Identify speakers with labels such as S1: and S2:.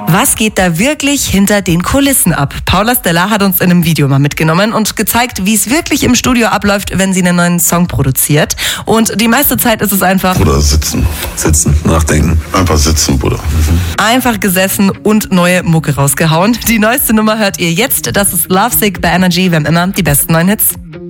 S1: Was geht da wirklich hinter den Kulissen ab? Paula Stella hat uns in einem Video mal mitgenommen und gezeigt, wie es wirklich im Studio abläuft, wenn sie einen neuen Song produziert. Und die meiste Zeit ist es einfach...
S2: Bruder, sitzen, nachdenken. Einfach sitzen, Bruder.
S1: Einfach gesessen und neue Mucke rausgehauen. Die neueste Nummer hört ihr jetzt. Das ist Lovesick bei Energy. Wir haben immer die besten neuen Hits.